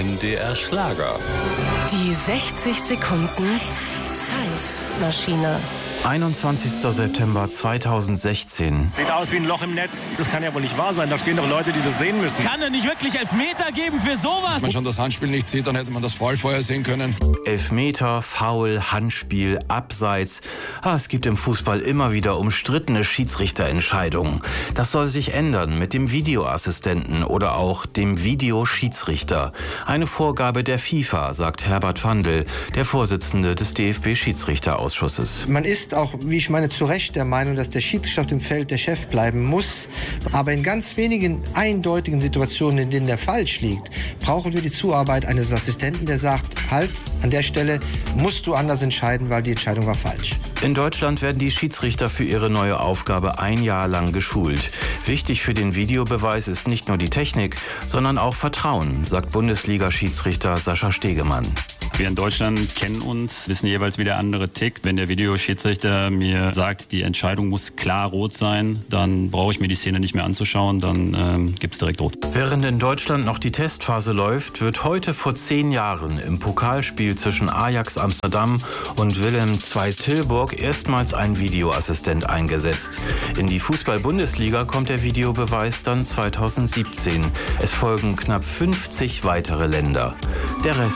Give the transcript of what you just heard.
MDR Schlager. Die 60 Sekunden Zeitmaschine. 21. September 2016. Sieht aus wie ein Loch im Netz. Das kann ja wohl nicht wahr sein. Da stehen doch Leute, die das sehen müssen. Kann er nicht wirklich Elfmeter geben für sowas? Wenn man schon das Handspiel nicht sieht, dann hätte man das Foul vorher sehen können. Elfmeter, Foul, Handspiel, Abseits. Es gibt im Fußball immer wieder umstrittene Schiedsrichterentscheidungen. Das soll sich ändern mit dem Videoassistenten oder auch dem Videoschiedsrichter. Eine Vorgabe der FIFA, sagt Herbert Fandl, der Vorsitzende des DFB-Schiedsrichterausschusses. Man ist auch, wie ich meine, zu Recht der Meinung, dass der Schiedsrichter auf dem Feld der Chef bleiben muss. Aber in ganz wenigen eindeutigen Situationen, in denen der falsch liegt, brauchen wir die Zuarbeit eines Assistenten, der sagt, halt, an der Stelle musst du anders entscheiden, weil die Entscheidung war falsch. In Deutschland werden die Schiedsrichter für ihre neue Aufgabe 1 Jahr lang geschult. Wichtig für den Videobeweis ist nicht nur die Technik, sondern auch Vertrauen, sagt Bundesliga-Schiedsrichter Sascha Stegemann. Wir in Deutschland kennen uns, wissen jeweils, wie der andere tickt. Wenn der Videoschiedsrichter mir sagt, die Entscheidung muss klar rot sein, dann brauche ich mir die Szene nicht mehr anzuschauen, dann gibt's direkt rot. Während in Deutschland noch die Testphase läuft, wird heute vor 10 Jahren im Pokalspiel zwischen Ajax Amsterdam und Willem II Tilburg erstmals ein Videoassistent eingesetzt. In die Fußball-Bundesliga kommt der Videobeweis dann 2017. Es folgen knapp 50 weitere Länder. Der Rest